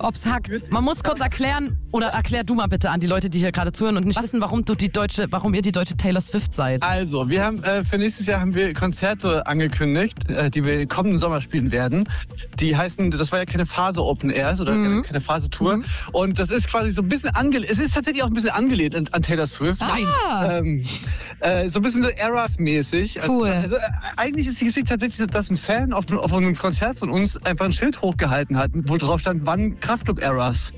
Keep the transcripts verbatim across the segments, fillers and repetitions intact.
Ob's hackt. Man muss kurz erklären, oder erklär du mal bitte an die Leute, die hier gerade zuhören und nicht wissen, warum du die deutsche, warum ihr die deutsche Taylor Swift seid. Also, wir haben äh, für nächstes Jahr haben wir Konzerte angekündigt, äh, die wir kommenden Sommer spielen werden. Die heißen, das war ja keine Phase Open Airs oder mhm. keine, keine Phase Tour. Mhm. Und das ist quasi so ein bisschen angelehnt, es ist tatsächlich auch ein bisschen angelehnt an, an Taylor Swift. Nein. Ähm, äh, so ein bisschen so Eras-mäßig. Cool. Also, also, eigentlich ist die Geschichte tatsächlich, dass ein Fan auf, auf einem Konzert von uns einfach ein Schild hochgehalten hat, wo drauf stand, wann Kraftklub-Eras.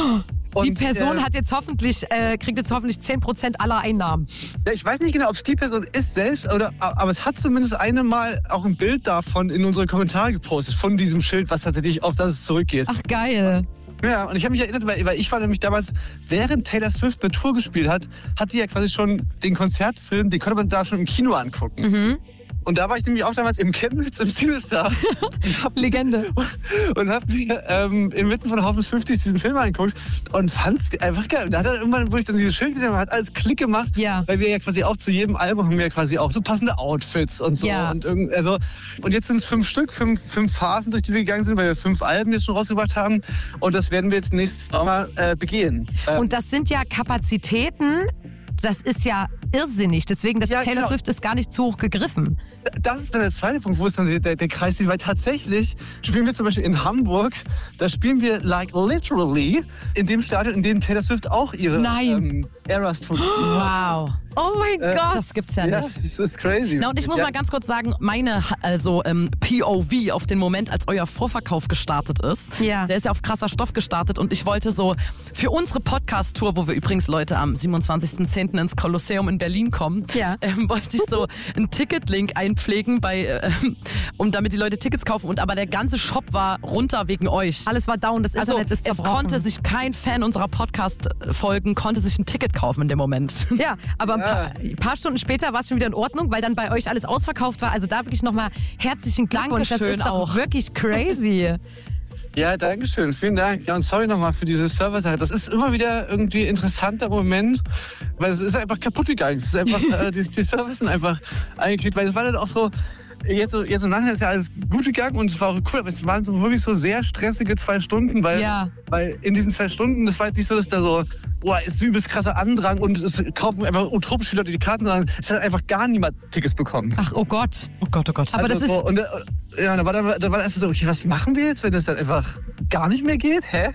Die Person äh, hat jetzt hoffentlich, äh, kriegt jetzt hoffentlich zehn Prozent aller Einnahmen. Ja, ich weiß nicht genau, ob es die Person ist selbst, oder, aber es hat zumindest eine Mal auch ein Bild davon in unsere Kommentare gepostet, von diesem Schild, was tatsächlich auf das es zurückgeht. Ach, geil. Ja, und ich habe mich erinnert, weil, weil ich war nämlich damals, während Taylor Swift eine Tour gespielt hat, hat die ja quasi schon den Konzertfilm, den konnte man da schon im Kino angucken. Mhm. Und da war ich nämlich auch damals im Chemnitz im Cinestar. Legende. Und, und hab mir ähm, inmitten von Haufens fünfzig diesen Film angeguckt und fand's einfach geil. Und da hat er irgendwann, wo ich dann dieses Schild gesehen habe, hat alles Klick gemacht. Ja. Weil wir ja quasi auch zu jedem Album haben wir ja quasi auch so passende Outfits und so. Ja. Und, irgend, also, und jetzt sind es fünf Stück, fünf, fünf Phasen, durch die wir gegangen sind, weil wir fünf Alben jetzt schon rausgebracht haben. Und das werden wir jetzt nächstes Sommer äh, begehen. Ähm, und das sind ja Kapazitäten, das ist ja irrsinnig. Deswegen, das ja, Taylor genau. Swift ist gar nicht zu hoch gegriffen. Das ist dann der zweite Punkt, wo es dann der, der Kreis ist, weil tatsächlich spielen wir zum Beispiel in Hamburg, da spielen wir like literally in dem Stadion, in dem Taylor Swift auch ihre ähm, Eras tut. Wow. Oh mein äh, Gott. Das gibt's ja nicht. Ja, das ist crazy. Na, und ich muss ja. mal ganz kurz sagen, meine also ähm, P O V auf den Moment, als euer Vorverkauf gestartet ist. Ja. Der ist ja auf krasser Stoff gestartet und ich wollte so für unsere Podcast-Tour, wo wir übrigens Leute am siebenundzwanzigsten zehnten ins Kolosseum in Berlin kommen, ja. ähm, wollte ich so einen Ticketlink einpflegen, bei, äh, um damit die Leute Tickets kaufen. Und aber der ganze Shop war runter wegen euch. Alles war down, das Internet also, ist zerbrochen. Es konnte sich kein Fan unserer Podcast-Folgen, konnte sich ein Ticket kaufen in dem Moment. Ja, aber ein paar, ein paar Stunden später war es schon wieder in Ordnung, weil dann bei euch alles ausverkauft war. Also da wirklich nochmal herzlichen Glückwunsch. Das ist auch doch wirklich crazy. Ja, danke schön. Vielen Dank. Ja, und sorry nochmal für diese Server-Sache. Das ist immer wieder irgendwie ein interessanter Moment, weil es ist einfach kaputt gegangen. Es ist einfach, äh, die, die Server sind einfach eingeklickt, weil es war dann auch so, jetzt, jetzt im Nachhinein ist ja alles gut gegangen und es war auch cool, aber es waren so wirklich so sehr stressige zwei Stunden, weil, ja. weil in diesen zwei Stunden, das war jetzt nicht so, dass da so, boah, ist übelst krasser Andrang und es kaufen einfach utopisch viele Leute die Karten, sondern es hat einfach gar niemand Tickets bekommen. Ach, oh Gott. Oh Gott, oh Gott. Aber also das so, ist... Und, ja, da war dann, da war dann erst so, okay, was machen wir jetzt, wenn das dann einfach gar nicht mehr geht? Hä?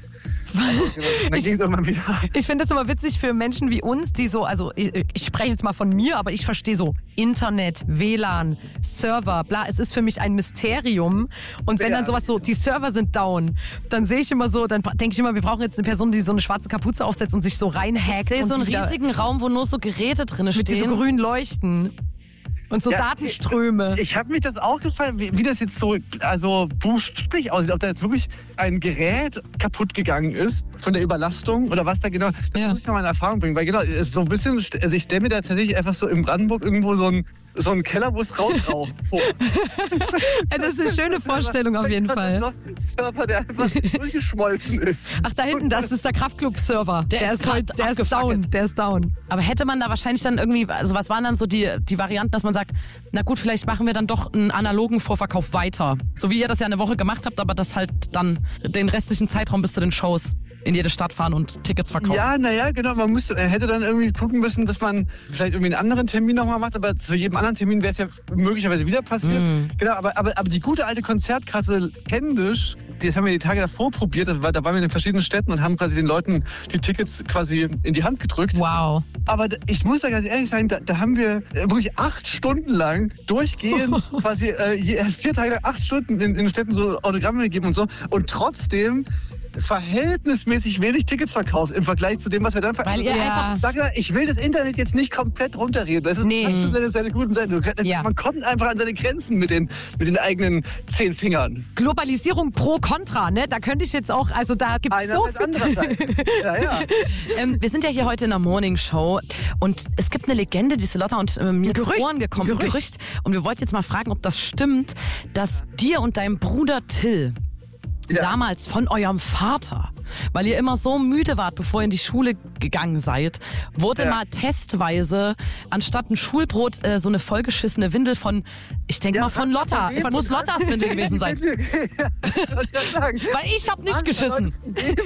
ich ich finde das immer witzig für Menschen wie uns, die so, also ich, ich spreche jetzt mal von mir, aber ich verstehe so Internet, W L A N, Server, bla, es ist für mich ein Mysterium und wenn ja. dann sowas so, die Server sind down, dann sehe ich immer so, dann denke ich immer, wir brauchen jetzt eine Person, die so eine schwarze Kapuze aufsetzt und sich so reinhackt. Ich sehe so einen wieder, riesigen Raum, wo nur so Geräte drin stehen. Mit diesen grünen Leuchten. Und so ja, Datenströme. Ich, ich habe mich das auch gefallen, wie, wie das jetzt so also buchstäblich aussieht. Ob da jetzt wirklich ein Gerät kaputt gegangen ist von der Überlastung oder was da genau. Das ja. muss ich noch mal in Erfahrung bringen. Weil genau, ist so ein bisschen, also ich stelle mir da tatsächlich einfach so in Brandenburg irgendwo so ein so ein Keller, wo es rausraucht. Das ist eine schöne Vorstellung auf jeden Fall. Ein Server, der einfach durchgeschmolzen ist. Ach, da hinten, das ist der Kraftklub-Server. Der, der, ist, halt, der ist down, der ist down. Aber hätte man da wahrscheinlich dann irgendwie, also was waren dann so die, die Varianten, dass man sagt, na gut, vielleicht machen wir dann doch einen analogen Vorverkauf weiter. So wie ihr das ja eine Woche gemacht habt, aber das halt dann den restlichen Zeitraum bis zu den Shows in jede Stadt fahren und Tickets verkaufen. Ja, naja, genau. Man müsste, er hätte dann irgendwie gucken müssen, dass man vielleicht irgendwie einen anderen Termin nochmal macht, aber zu jedem anderen Termin wäre es ja möglicherweise wieder passiert. Mm. Genau, aber, aber, aber die gute alte Konzertkasse händisch, das haben wir die Tage davor probiert, da waren wir in den verschiedenen Städten und haben quasi den Leuten die Tickets quasi in die Hand gedrückt. Wow. Aber ich muss da ganz ehrlich sagen, da, da haben wir wirklich acht Stunden lang durchgehend quasi äh, vier Tage, acht Stunden in, in den Städten so Autogramme gegeben und so und trotzdem verhältnismäßig wenig Tickets verkauft im Vergleich zu dem, was wir dann verkaufen. Weil ihr ja. einfach... Sag mal, ich will das Internet jetzt nicht komplett runterreden. Das ist nee. seine, seine guten Seiten. Ja. Man kommt einfach an seine Grenzen mit den, mit den eigenen zehn Fingern. Globalisierung pro Kontra, ne? Da könnte ich jetzt auch, also da gibt es so viel... ja, ja. ähm, wir sind ja hier heute in der Morning Show und es gibt eine Legende, die Lotta und äh, mir zu Ohren gekommen. Gerücht. Gerücht. Und wir wollten jetzt mal fragen, ob das stimmt, dass dir und deinem Bruder Till ja. damals von eurem Vater, weil ihr immer so müde wart, bevor ihr in die Schule gegangen seid, wurde ja. mal testweise anstatt ein Schulbrot äh, so eine vollgeschissene Windel von, ich denke ja, mal von Lotta. Es muss Lottas Windel gewesen sein. Ja, weil ich habe nicht geschissen.